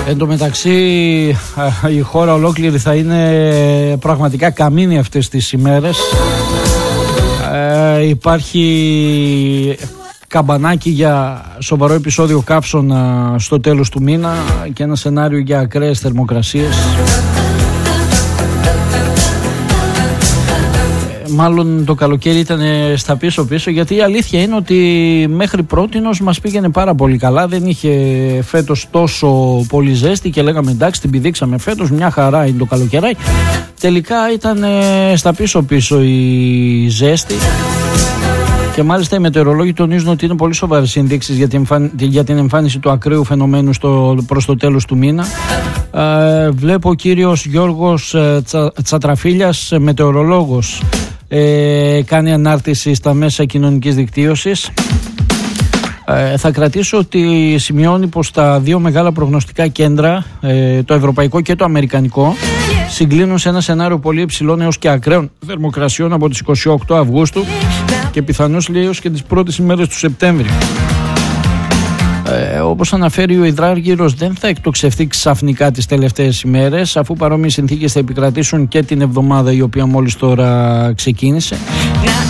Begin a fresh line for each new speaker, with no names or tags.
Εν τω μεταξύ η χώρα ολόκληρη θα είναι πραγματικά καμίνη αυτές τις ημέρες. Υπάρχει καμπανάκι για σοβαρό επεισόδιο καύσωνα στο τέλος του μήνα και ένα σενάριο για ακραίες θερμοκρασίες. Μάλλον το καλοκαίρι ήταν στα πίσω, γιατί η αλήθεια είναι ότι μέχρι πρότινος μας πήγαινε πάρα πολύ καλά. Δεν είχε φέτος τόσο πολύ ζέστη και λέγαμε εντάξει, την πηδήξαμε φέτος, μια χαρά είναι το καλοκαιράκι. Τελικά ήταν στα πίσω η ζέστη. Και μάλιστα οι μετεωρολόγοι τονίζουν ότι είναι πολύ σοβαρές ενδείξεις για την εμφάνιση του ακραίου φαινομένου προς το τέλος του μήνα. Βλέπω ο κύριος Γιώργος Τσατραφίλιας, μετεωρολόγος, κάνει ανάρτηση στα μέσα κοινωνικής δικτύωσης. Θα κρατήσω ότι σημειώνει πως τα δύο μεγάλα προγνωστικά κέντρα, το ευρωπαϊκό και το αμερικανικό, συγκλίνουν σε ένα σενάριο πολύ υψηλών έως και ακραίων θερμοκρασιών από τις 28 Αυγούστου και πιθανώς λέει έως και τις πρώτες ημέρες του Σεπτέμβρη. Όπως αναφέρει ο Υδράργυρος, δεν θα εκτοξευτεί ξαφνικά τις τελευταίες ημέρες, αφού παρόμοιες συνθήκες θα επικρατήσουν και την εβδομάδα η οποία μόλις τώρα ξεκίνησε.